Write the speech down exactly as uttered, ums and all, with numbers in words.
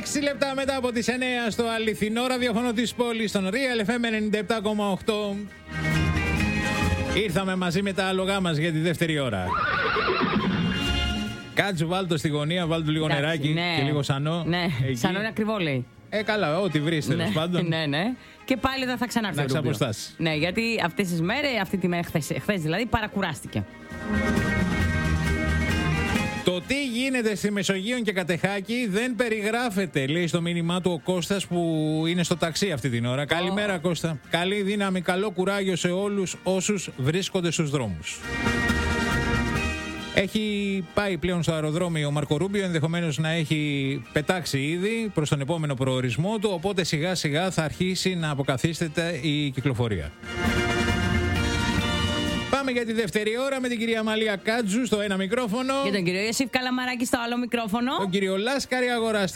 έξι λεπτά μετά από τις εννέα στο αληθινό ραδιόφωνο της πόλης, στον Real εφ εμ ενενήντα επτά κόμμα οκτώ. Ήρθαμε μαζί με τα άλογά μας για τη δεύτερη ώρα. Κάτσου, βάλ' το στη γωνία, βάλ' του λίγο Εντάξει, νεράκι ναι. και λίγο σανό. Ναι, εκεί. σανό είναι ακριβό, λέει. Ε, καλά, ό,τι βρεις τέλος Ναι, πάντων. ναι, ναι. Και πάλι δεν θα ξανάρθει. Να ο Ρούμπιο. ξαποστάσει. Ναι, γιατί αυτές τις μέρες, αυτή τη μέρα, χθες, χθες δηλαδή, παρακουράστηκε. Το τι γίνεται στη Μεσογείο και Κατεχάκη δεν περιγράφεται, λέει στο μήνυμά του ο Κώστας που είναι στο ταξί αυτή την ώρα. Oh. Καλημέρα, Κώστα. Καλή δύναμη, καλό κουράγιο σε όλους όσους βρίσκονται στους δρόμους. Έχει πάει πλέον στο αεροδρόμιο ο Μάρκο Ρούμπιο, ενδεχομένως να έχει πετάξει ήδη προς τον επόμενο προορισμό του, οπότε σιγά σιγά θα αρχίσει να αποκαθίσταται η κυκλοφορία. Πάμε για τη δεύτερη ώρα με την κυρία Μαλία Κάτζου στο ένα μικρόφωνο. Για τον κύριο Ιωσήφ Καλαμαράκη στο άλλο μικρόφωνο. Τον κύριο Λάσκαρη Αγοραστή